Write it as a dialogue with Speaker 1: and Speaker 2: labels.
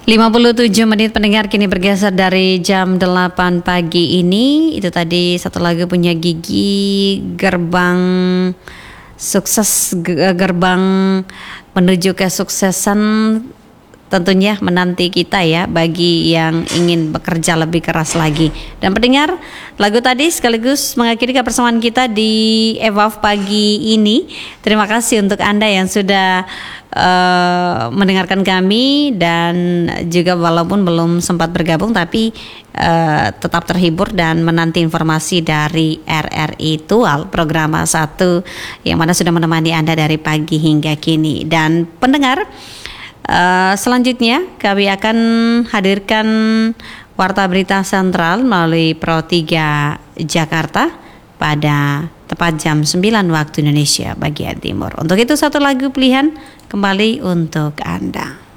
Speaker 1: 57 menit pendengar, kini bergeser dari jam 8 pagi ini. Itu tadi satu lagu punya Gigi, Gerbang Sukses, gerbang menuju kesuksesan tentunya menanti kita ya, bagi yang ingin bekerja lebih keras lagi. Dan pendengar, lagu tadi sekaligus mengakhiri kebersamaan kita di EWAF pagi ini. Terima kasih untuk Anda yang sudah mendengarkan kami, dan juga walaupun belum sempat bergabung tapi tetap terhibur dan menanti informasi dari RRI Tual program 1 yang mana sudah menemani Anda dari pagi hingga kini. Dan pendengar, selanjutnya kami akan hadirkan Warta Berita Sentral melalui Pro 3 Jakarta pada tepat jam 9 waktu Indonesia bagian Timur. Untuk itu satu lagu pilihan kembali untuk Anda.